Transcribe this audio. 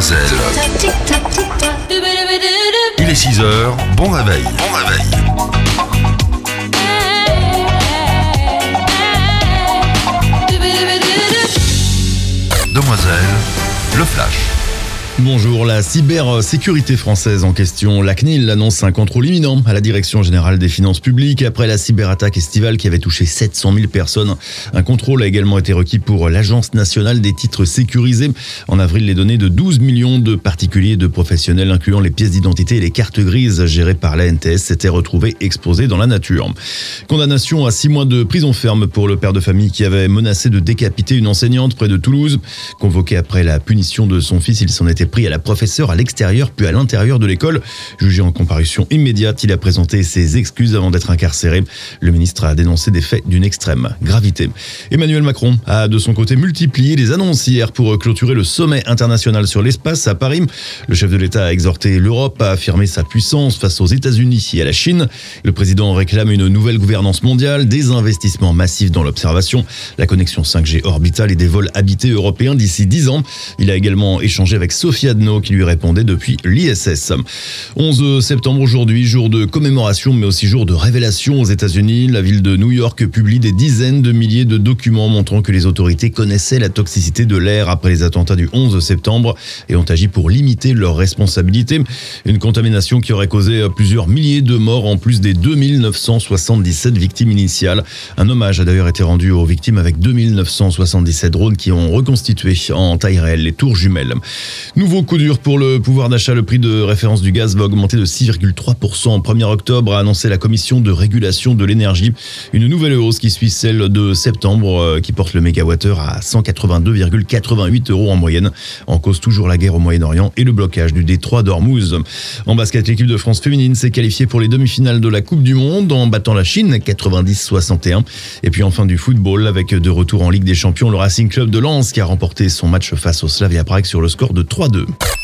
Demoiselle. Il est 6h, bon réveil. Bon réveil. Demoiselle, le flash. Bonjour, la cybersécurité française en question. La CNIL annonce un contrôle imminent à la Direction générale des finances publiques après la cyberattaque estivale qui avait touché 700 000 personnes. Un contrôle a également été requis pour l'Agence nationale des titres sécurisés. En avril, les données de 12 millions de particuliers et de professionnels, incluant les pièces d'identité et les cartes grises gérées par l'ANTS, s'étaient retrouvées exposées dans la nature. Condamnation à 6 mois de prison ferme pour le père de famille qui avait menacé de décapiter une enseignante près de Toulouse. Convoqué après la punition de son fils, il s'en était pris à la professeure à l'extérieur puis à l'intérieur de l'école. Jugé en comparution immédiate, il a présenté ses excuses avant d'être incarcéré. Le ministre a dénoncé des faits d'une extrême gravité. Emmanuel Macron a de son côté multiplié les annonces hier pour clôturer le sommet international sur l'espace à Paris. Le chef de l'État a exhorté l'Europe à affirmer sa puissance face aux États-Unis et à la Chine. Le président réclame une nouvelle gouvernance mondiale, des investissements massifs dans l'observation, la connexion 5G orbitale et des vols habités européens d'ici 10 ans. Il a également échangé avec Sophie Adno qui lui répondait depuis l'ISS. 11 septembre aujourd'hui, jour de commémoration mais aussi jour de révélation aux États-Unis. La ville de New York publie des dizaines de milliers de documents montrant que les autorités connaissaient la toxicité de l'air après les attentats du 11 septembre et ont agi pour limiter leurs responsabilités. Une contamination qui aurait causé plusieurs milliers de morts en plus des 2977 victimes initiales. Un hommage a d'ailleurs été rendu aux victimes avec 2977 drones qui ont reconstitué en taille réelle les tours jumelles. Nouveau coup dur pour le pouvoir d'achat. Le prix de référence du gaz va augmenter de 6,3% au 1er octobre, a annoncé la Commission de régulation de l'énergie. Une nouvelle hausse qui suit celle de septembre, qui porte le mégawattheure à 182,88 € en moyenne. En cause toujours la guerre au Moyen-Orient et le blocage du détroit d'Ormuz. En basket, l'équipe de France féminine s'est qualifiée pour les demi-finales de la Coupe du Monde en battant la Chine 90-61. Et puis enfin du football avec de retour en Ligue des Champions, le Racing Club de Lens qui a remporté son match face au Slavia Prague sur le score de 3-2.